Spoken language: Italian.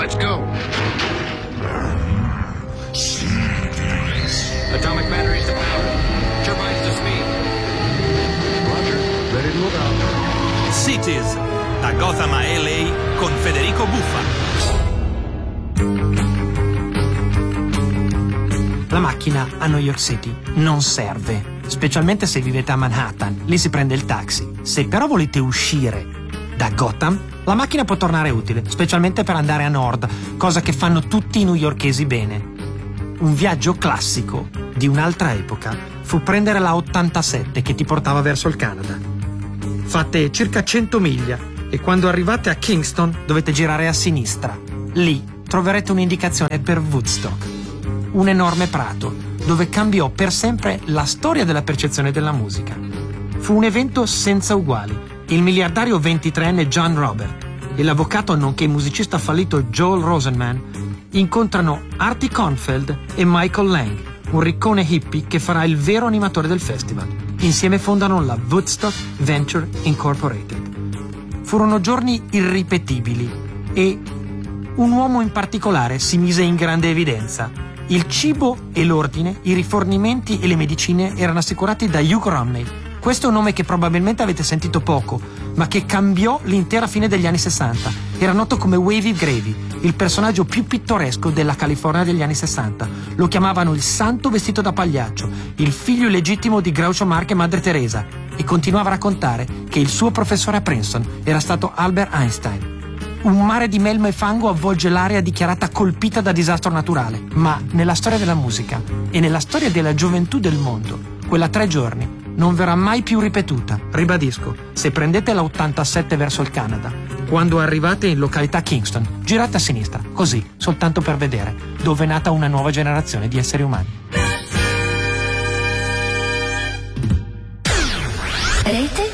Let's go. Atomic batteries to power. Turbines to speed. Roger. Ready to move out. Cities, da Gotham a LA con Federico Buffa. La macchina a New York City non serve, specialmente se vivete a Manhattan, lì si prende il taxi. Se però volete uscire da Gotham, la macchina può tornare utile, specialmente per andare a nord, cosa che fanno tutti i newyorkesi bene. Un viaggio classico di un'altra epoca fu prendere la 87 che ti portava verso il Canada. Fate circa 100 miglia e quando arrivate a Kingston dovete girare a sinistra. Lì troverete un'indicazione per Woodstock, un enorme prato dove cambiò per sempre la storia della percezione della musica. Fu un evento senza uguali. Il miliardario 23enne John Robert e l'avvocato nonché musicista fallito Joel Rosenman incontrano Artie Kornfeld e Michael Lang, un riccone hippie che farà il vero animatore del festival. Insieme fondano la Woodstock Venture Incorporated. Furono giorni irripetibili e un uomo in particolare si mise in grande evidenza. Il cibo e l'ordine, i rifornimenti e le medicine erano assicurati da Hugh Romney. Questo è un nome che probabilmente avete sentito poco, ma che cambiò l'intera fine degli anni 60. Era noto come Wavy Gravy, il personaggio più pittoresco della California degli anni 60. Lo chiamavano il santo vestito da pagliaccio, il figlio illegittimo di Groucho Marx e Madre Teresa, e continuava a raccontare che il suo professore a Princeton era stato Albert Einstein. Un mare di melma e fango avvolge l'area dichiarata colpita da disastro naturale, ma nella storia della musica e nella storia della gioventù del mondo, quella 3 giorni non verrà mai più ripetuta. Ribadisco, se prendete la 87 verso il Canada, quando arrivate in località Kingston, girate a sinistra, così, soltanto per vedere dove è nata una nuova generazione di esseri umani. Rete